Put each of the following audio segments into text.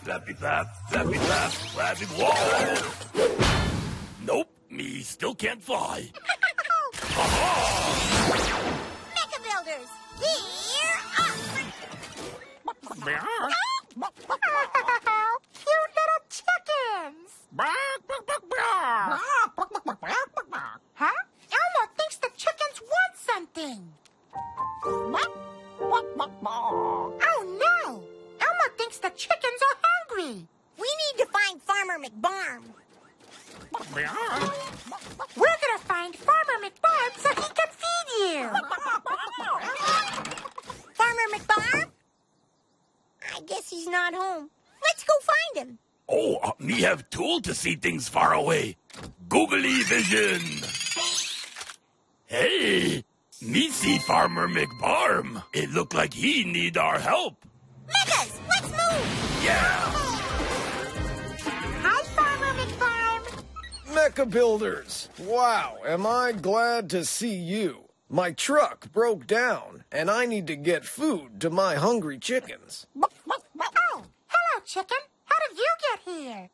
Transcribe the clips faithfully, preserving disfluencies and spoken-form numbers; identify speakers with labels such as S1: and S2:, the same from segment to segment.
S1: Flappy flap, flappy flap, flappy whoa! Nope, me still can't fly.
S2: Mecha Builders, gear up!
S3: Cute little chickens! Huh? Elmo thinks the chickens want something. Oh no! Elmo thinks the chickens are hungry.
S2: We need to find Farmer McBarm.
S3: We're gonna find Farmer McBarm so he can feed you.
S2: Farmer McBarm? I guess he's not home. Let's go find him.
S1: Oh, uh, me have tool to see things far away. Googly vision. Hey, me see Farmer McBarm. It look like he need our help.
S2: Mechas, let's move!
S1: Yeah.
S3: Hi, Farmer McBarm.
S4: Mecha Builders. Wow, am I glad to see you. My truck broke down, and I need to get food to my hungry chickens.
S3: Oh, hello, chicken. How did you get here?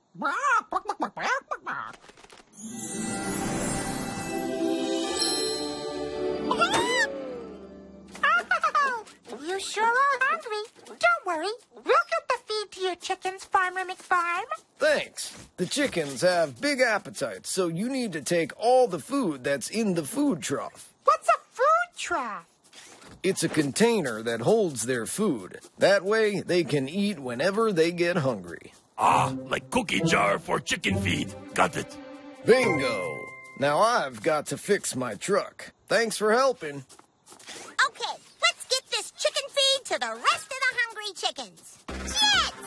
S3: You sure are hungry. Don't worry. We'll get the feed to your chickens, Farmer McFarm.
S4: Thanks. The chickens have big appetites, so you need to take all the food that's in the food trough.
S3: What's a food trough?
S4: It's a container that holds their food. That way, they can eat whenever they get hungry.
S1: Ah, like cookie jar for chicken feed. Got it.
S4: Bingo! Now I've got to fix my truck. Thanks for helping.
S2: Okay, let's get this chicken feed to the rest of the hungry chickens. Yeah!